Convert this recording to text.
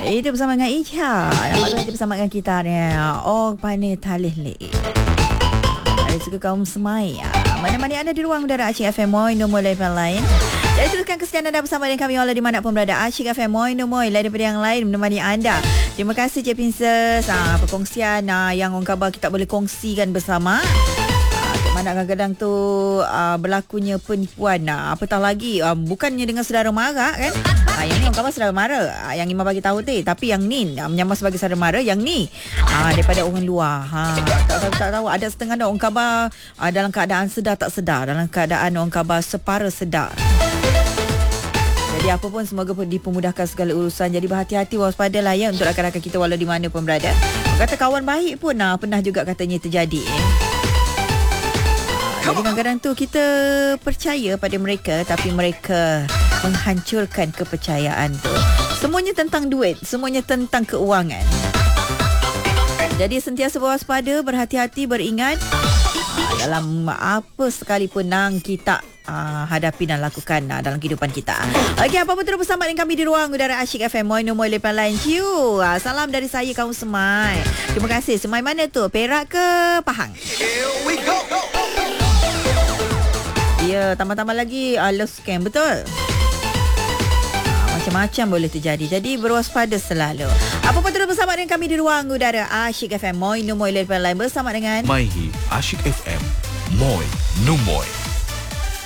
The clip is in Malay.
Itu bersama dengan Icha. Itu bersama dengan kita ni. Oh, Pani Talih Le. Dari suka kaum semai. Mana-mana anda di ruang udara Asyik FM Moi nombor lain. Jadi teruskan kesediaan anda bersama dengan kami walau di mana pun berada. Asyik FM Moi nombor lain daripada yang lain menemani anda. Terima kasih Cik Princess. Perkongsian yang orang khabar kita boleh kongsikan bersama. Mana kadang-kadang tu berlakunya penipuan. Apatah lagi bukannya dengan saudara mara kan. Yang ni orang khabar saudara mara. Yang Imam bagi tahu tapi yang ni menyamar sebagai saudara mara. Yang ni daripada orang luar. Tak tahu. Ada setengah orang khabar dalam keadaan sedar tak sedar. Dalam keadaan orang khabar separa sedar. Jadi apa pun semoga dipermudahkan segala urusan. Jadi berhati-hati, waspadalah ya untuk rakan-rakan kita walau di mana pun berada. Kata kawan baik pun pernah juga katanya terjadi. Jadi kadang-kadang tu kita percaya pada mereka tapi mereka menghancurkan kepercayaan tu. Semuanya tentang duit, semuanya tentang keuangan. Jadi sentiasa berwaspada, berhati-hati, beringat dalam apa sekalipun yang kita hadapi dan lakukan dalam kehidupan kita. Okey, apa pun terus bersama dengan kami di ruang udara Asyik FM Moi nombor 8 lain. Ciu. Salam dari saya kaum Semai. Terima kasih. Semai mana tu? Perak ke Pahang? Here we go. Ya, tambah-tambah lagi love scam, betul? Macam-macam boleh terjadi. Jadi berwaspada selalu. Apa pun terus bersama dengan kami di ruang udara Asyik FM Moi nombor 8 lain bersama dengan Maihi Asyik FM Moi nombor